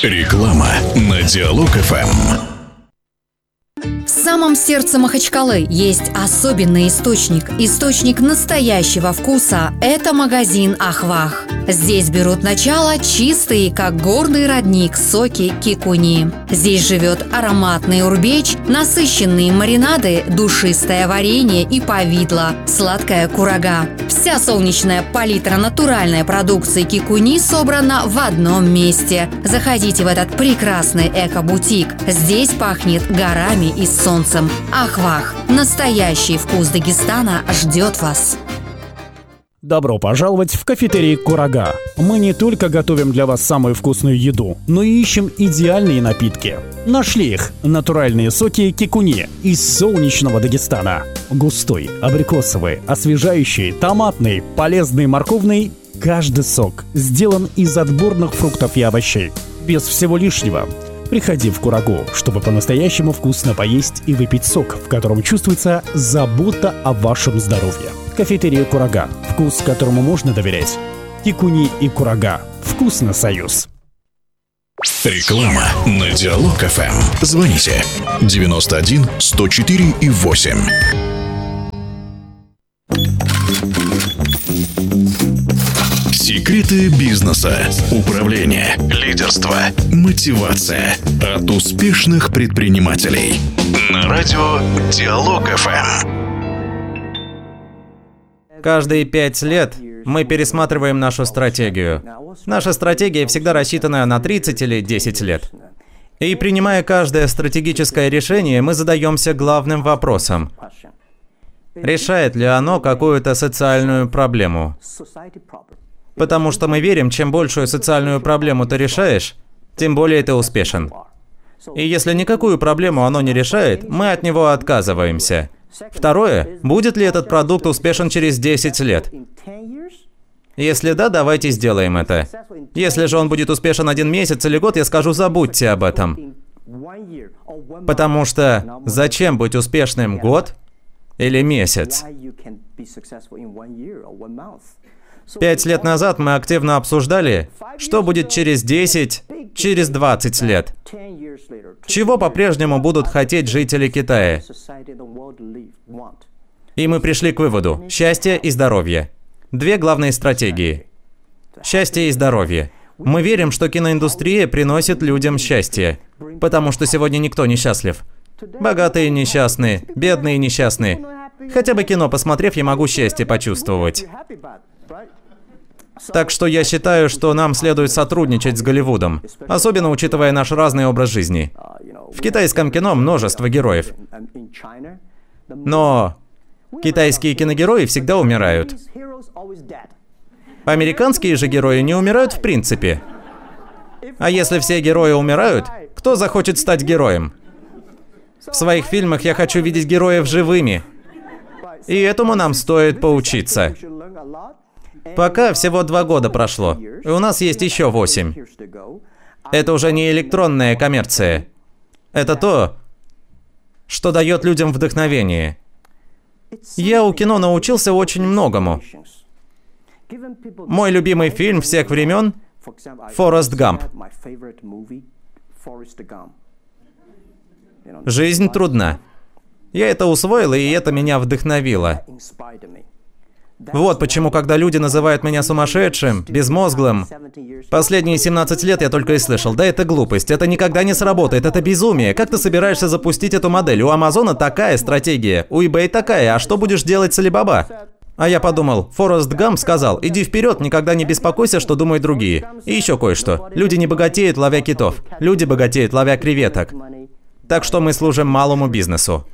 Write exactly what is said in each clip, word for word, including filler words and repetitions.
Реклама на Диалог-ФМ. В самом сердце Махачкалы есть особенный источник. Источник настоящего вкуса – это магазин «Ахвах». Здесь берут начало чистые, как горный родник, соки кикуни. Здесь живет ароматный урбеч, насыщенные маринады, душистое варенье и повидло, сладкая курага. Вся солнечная палитра натуральной продукции кикуни собрана в одном месте. Заходите в этот прекрасный эко-бутик. Здесь пахнет горами и солнцем. Ахвах. Настоящий вкус Дагестана ждет вас. Добро пожаловать в кафетерий «Курага». Мы не только готовим для вас самую вкусную еду, но и ищем идеальные напитки. Нашли их – натуральные соки кикуни из солнечного Дагестана. Густой, абрикосовый, освежающий, томатный, полезный, морковный – каждый сок сделан из отборных фруктов и овощей. Без всего лишнего. Приходи в Курагу, чтобы по-настоящему вкусно поесть и выпить сок, в котором чувствуется забота о вашем здоровье. Кафетерия «Курага». Вкус, которому можно доверять. Кикуни и Курага. Вкус на союз. Реклама на Диалог-ФМ. Звоните девяносто один сто четыре и восемь. Секреты бизнеса, управления, лидерства, мотивация от успешных предпринимателей. На радио Диалог-ФМ. Каждые пять лет мы пересматриваем нашу стратегию. Наша стратегия всегда рассчитана на тридцать или десять лет. И принимая каждое стратегическое решение, мы задаемся главным вопросом. Решает ли оно какую-то социальную проблему? Потому что мы верим, чем большую социальную проблему ты решаешь, тем более ты успешен. И если никакую проблему оно не решает, мы от него отказываемся. Второе, будет ли этот продукт успешен через десять лет? Если да, давайте сделаем это. Если же он будет успешен один месяц или год, я скажу, забудьте об этом. Потому что зачем быть успешным год или месяц? Пять лет назад мы активно обсуждали, что будет через десять, через двадцать лет. Чего по-прежнему будут хотеть жители Китая? И мы пришли к выводу: счастье и здоровье. Две главные стратегии. Счастье и здоровье. Мы верим, что киноиндустрия приносит людям счастье, потому что сегодня никто не счастлив. Богатые несчастны, бедные несчастны. Хотя бы кино посмотрев, я могу счастье почувствовать. Так что я считаю, что нам следует сотрудничать с Голливудом, особенно учитывая наш разный образ жизни. В китайском кино множество героев. Но китайские киногерои всегда умирают. Американские же герои не умирают в принципе. А если все герои умирают, кто захочет стать героем? В своих фильмах я хочу видеть героев живыми. И этому нам стоит поучиться. Пока всего два года прошло, и у нас есть еще восемь. Это уже не электронная коммерция. Это то, что дает людям вдохновение. Я у кино научился очень многому. Мой любимый фильм всех времен – «Форест Гамп». Жизнь трудна. Я это усвоил, и это меня вдохновило. Вот почему, когда люди называют меня сумасшедшим, безмозглым, последние семнадцать лет я только и слышал: да это глупость, это никогда не сработает, это безумие. Как ты собираешься запустить эту модель? У Амазона такая стратегия, у eBay такая, а что будешь делать с Alibaba? А я подумал, Форест Гамп сказал: иди вперед, никогда не беспокойся, что думают другие. И еще кое-что. Люди не богатеют, ловя китов. Люди богатеют, ловя креветок. Так что мы служим малому бизнесу.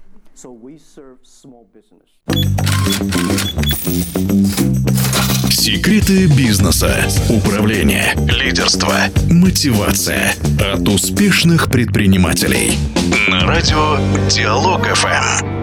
Секреты бизнеса, управления, лидерства, мотивация от успешных предпринимателей. На радио Диалог-ФМ.